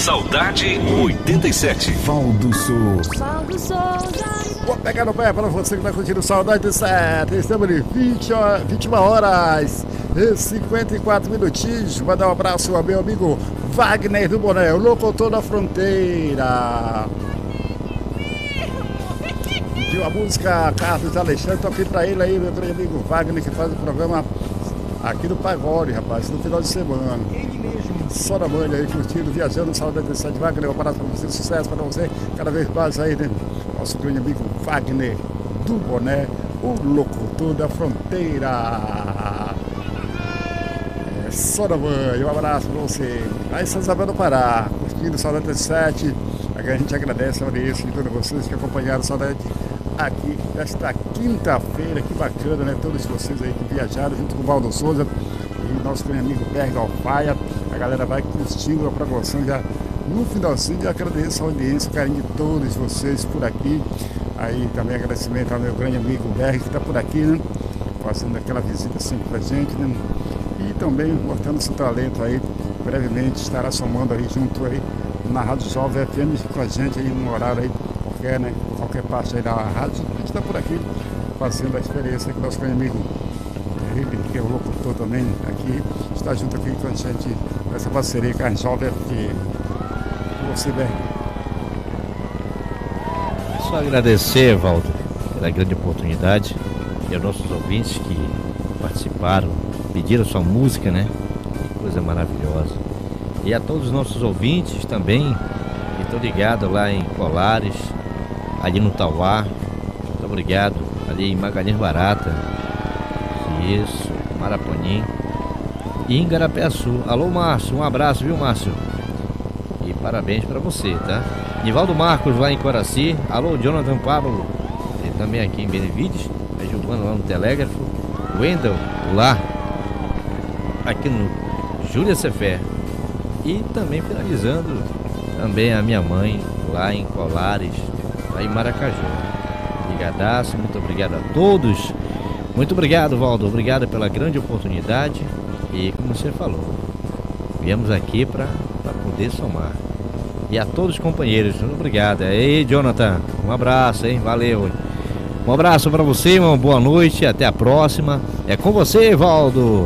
Saudade 87. Valdo Souza. Valdo Souza. Vou pegar no pé para você que está curtindo Saudade 7. Estamos de 21 horas e 54 minutinhos. Mandar um abraço ao meu amigo Wagner do Boné, o locutor da fronteira. Pediu a música Carlos Alexandre, toquei para ele aí, meu grande amigo Wagner, que faz o programa aqui do Pagode, rapaz, no final de semana. Ele mesmo. Só da manhã aí, curtindo, viajando, Saudade 7. Wagner, um abraço para você, sucesso para você, cada vez mais aí, né? Nosso grande amigo Wagner do Boné, o locutor da fronteira. Só da manhã, um abraço para você. Aí, São Isabel do Pará, curtindo Saudade 7. A gente agradece a audiência de todos vocês que acompanharam Saudade aqui nesta quinta-feira. Que bacana, né? Todos vocês aí que viajaram junto com o Valdo Souza e nosso grande amigo Berg Alfaia. A galera vai curtindo a programação já no finalzinho. Agradeço a audiência, o carinho de todos vocês por aqui. Aí também agradecimento ao meu grande amigo Berg, que está por aqui, né? Fazendo aquela visita sempre pra gente, né? E também mostrando seu talento aí. Brevemente estará somando aí junto aí na Rádio Jovem FM com a gente aí no horário aí, qualquer parte aí da rádio. A gente está por aqui fazendo a experiência com o nosso grande amigo, ele que é o locutor também aqui, está junto aqui com a gente nessa parceria com a Jovem FM. Você, Berg. Só agradecer, Valdo, pela grande oportunidade e aos nossos ouvintes que participaram, pediram sua música, né? Que coisa maravilhosa. E a todos os nossos ouvintes também, que estão ligados lá em Colares, ali no Tauá, muito obrigado, ali em Magalhães Barata, isso, Maraponim, e em Garapeaçu. Alô, Márcio, um abraço, viu, Márcio? E parabéns para você, tá? Nivaldo Marcos lá em Coraci, alô, Jonathan Pablo, ele também aqui em Benevides, a Giovana lá no Telégrafo, Wendel lá, aqui no Júlia Cefé. E também finalizando também a minha mãe lá em Colares, lá em Maracaju. Ligadaço, muito obrigado a todos. Muito obrigado, Valdo, obrigado pela grande oportunidade. E como você falou, viemos aqui para poder somar. E a todos os companheiros, muito obrigado. Aí, Jonathan, um abraço, hein? Valeu. Um abraço para você, uma boa noite, até a próxima. É com você, Valdo.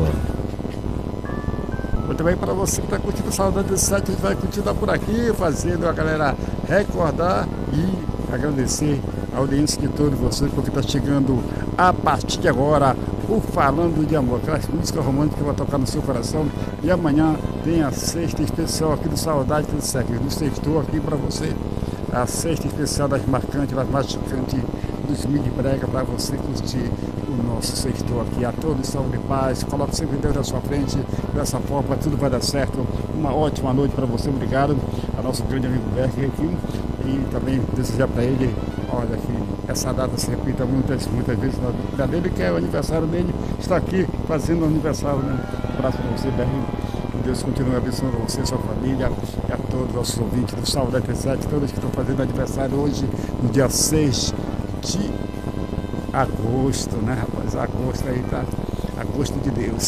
Muito bem, para você que está curtindo Saudade 7, a gente vai continuar por aqui, fazendo a galera recordar e agradecer a audiência de todos vocês, porque está chegando a partir de agora o Falando de Amor, aquela música romântica que vai tocar no seu coração. E amanhã tem a sexta especial aqui do Saudade 7, no sextou aqui para você, a sexta especial das marcantes, das mais chocantes dos mini brega, para você curtir o nosso sextor aqui. A todos, saúde e paz, coloque sempre Deus na sua frente, dessa forma tudo vai dar certo. Uma ótima noite para você, obrigado a nosso grande amigo Berg aqui, e também desejar para ele, olha, que essa data se repita muitas vezes na vida dele, que é o aniversário dele, está aqui fazendo o aniversário, né? Um abraço para você, Berg, que Deus continue abençoando você, sua família, e a todos os nossos ouvintes do Saudade 7, todos que estão fazendo aniversário hoje, no dia 6 de agosto, né, rapaz? Agosto aí, tá? Agosto de Deus.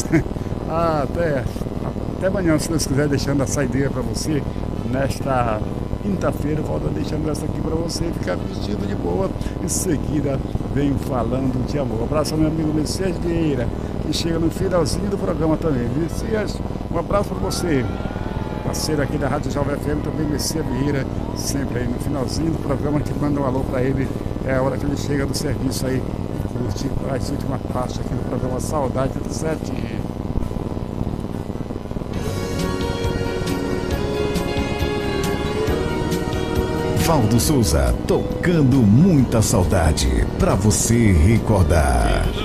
Até amanhã, se Deus quiser, deixando a saideira para você nesta quinta-feira. Volto deixando essa aqui para você ficar vestido de boa. Em seguida, venho falando de amor. Um abraço ao meu amigo Messias Vieira, que chega no finalzinho do programa também. Messias, um abraço para você. Parceiro aqui da Rádio Jovem FM, também Messias Vieira, sempre aí no finalzinho do programa, que manda um alô para ele. É a hora que ele chega do serviço aí e curte as últimas partes aqui do programa Saudade 7. Valdo Souza, tocando muita saudade pra você recordar.